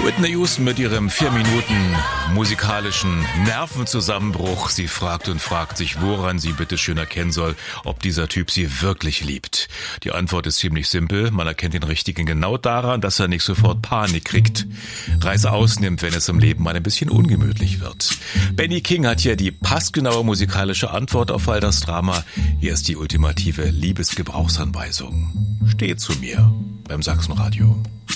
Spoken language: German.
Whitney Houston mit ihrem 4 Minuten musikalischen Nervenzusammenbruch. Sie fragt und fragt sich, woran sie bitte schön erkennen soll, ob dieser Typ sie wirklich liebt. Die Antwort ist ziemlich simpel. Man erkennt den Richtigen genau daran, dass er nicht sofort Panik kriegt, Reise ausnimmt, wenn es im Leben mal ein bisschen ungemütlich wird. Benny King hat hier die passgenaue musikalische Antwort auf all das Drama. Hier ist die ultimative Liebesgebrauchsanweisung. Steh zu mir beim Sachsenradio.